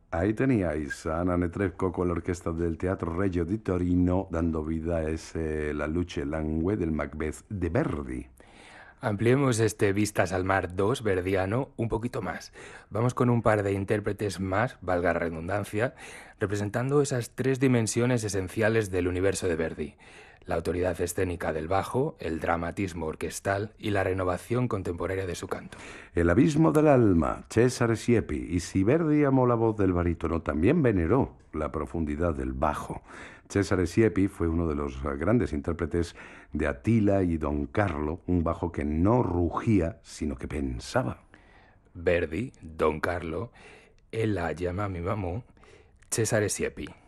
Ahí teníais a Anna Netrebko con la orquesta del Teatro Regio di Torino dando vida a ese La luce langue del Macbeth de Verdi. Ampliemos este Vistas al Mar 2 verdiano un poquito más. Vamos con un par de intérpretes más, valga la redundancia, representando esas tres dimensiones esenciales del universo de Verdi. La autoridad escénica del bajo, el dramatismo orquestal y la renovación contemporánea de su canto. El abismo del alma, Cesare Siepi, y si Verdi amó la voz del barítono, también veneró la profundidad del bajo. Cesare Siepi fue uno de los grandes intérpretes de Attila y Don Carlo, un bajo que no rugía, sino que pensaba. Verdi, Don Carlo, Ella llama a mi mamá, Cesare Siepi.